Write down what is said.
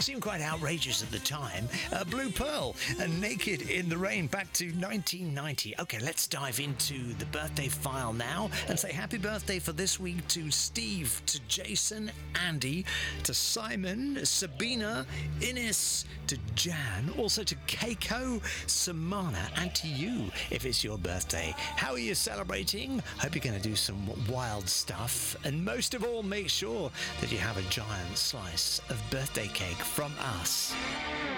seemed quite outrageous at the time. Blue Pearl and Naked in the Rain, back to 1990. Okay, let's dive into the birthday file now and say happy birthday for this week to Steve, to Jason, Andy, to Simon, Sabina, Ines, to Jan, also to Keiko, Samana, and to you if it's your birthday. How are you celebrating? Hope you're going to do some wild stuff, and most of all, make sure that you have a giant slice of birthday cake from us.